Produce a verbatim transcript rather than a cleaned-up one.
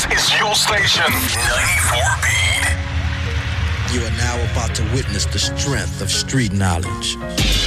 This is your station, ninety-four Beat. You are now about to witness the strength of street knowledge.